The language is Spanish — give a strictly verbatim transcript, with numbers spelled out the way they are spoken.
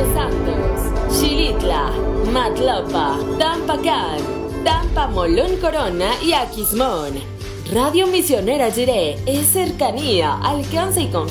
de Santos, Xilitla, Matlapa, Tampacán, Tampa, Molón Corona y Aquismón. Radio Misionera Jiré es cercanía, alcance y confianza.